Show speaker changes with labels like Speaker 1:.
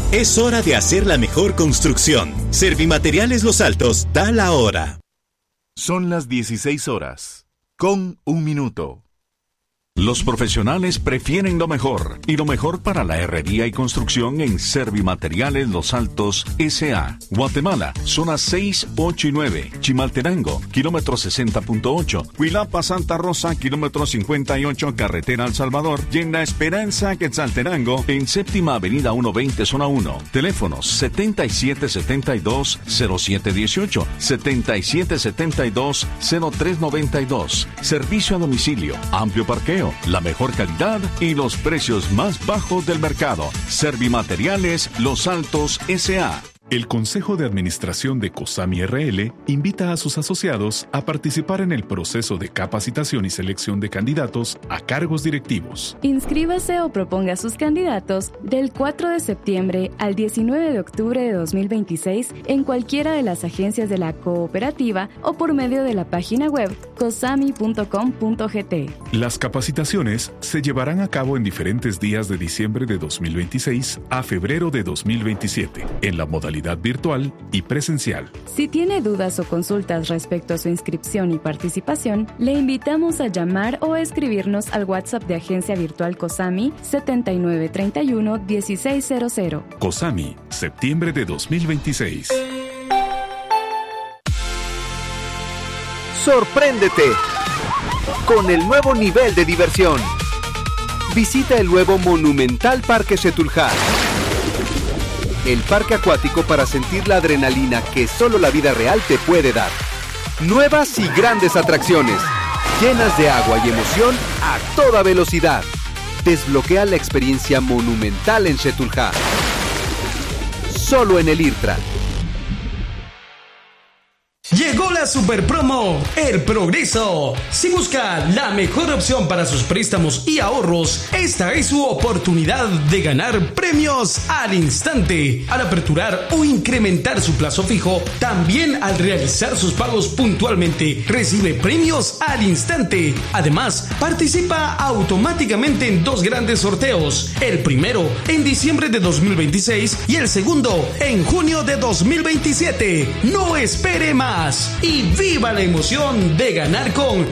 Speaker 1: Es hora de hacer la mejor construcción. Servimateriales Los Altos da la hora.
Speaker 2: Son las 16 horas, con 1 minuto.
Speaker 3: Los profesionales prefieren lo mejor, y lo mejor para la herrería y construcción en Servimateriales Los Altos S.A. Guatemala, zonas 6, 8 y 9. Chimaltenango, kilómetro 60.8. Cuilapa, Santa Rosa, kilómetro 58, carretera El Salvador. Y en La Esperanza, Quetzaltenango, en Séptima Avenida 120, zona 1. Teléfonos 7772-0718, 7772-0392. Servicio a domicilio, amplio parqueo, la mejor calidad y los precios más bajos del mercado. Servimateriales Los Altos S.A.
Speaker 4: El Consejo de Administración de COSAMI RL invita a sus asociados a participar en el proceso de capacitación y selección de candidatos a cargos directivos.
Speaker 5: Inscríbase o proponga sus candidatos del 4 de septiembre al 19 de octubre de 2026 en cualquiera de las agencias de la cooperativa o por medio de la página web cosami.com.gt.
Speaker 4: Las capacitaciones se llevarán a cabo en diferentes días de diciembre de 2026 a febrero de 2027, en la modalidad virtual y presencial.
Speaker 5: Si tiene dudas o consultas respecto a su inscripción y participación, le invitamos a llamar o a escribirnos al WhatsApp de Agencia Virtual COSAMI 7931-1600.
Speaker 4: COSAMI, septiembre de 2026.
Speaker 6: Sorpréndete con el nuevo nivel de diversión. Visita el nuevo monumental Parque Xetulhá, el parque acuático para sentir la adrenalina que solo la vida real te puede dar. Nuevas y grandes atracciones, llenas de agua y emoción a toda velocidad. Desbloquea la experiencia monumental en Xetulhá. Solo en el IRTRA.
Speaker 7: Llegó la super promo El Progreso. Si busca la mejor opción para sus préstamos y ahorros, esta es su oportunidad de ganar premios al instante. Al aperturar o incrementar su plazo fijo, también al realizar sus pagos puntualmente, recibe premios al instante. Además, participa automáticamente en 2 grandes sorteos. El primero en diciembre de 2026 y el segundo en junio de 2027. No espere más y viva la emoción de ganar con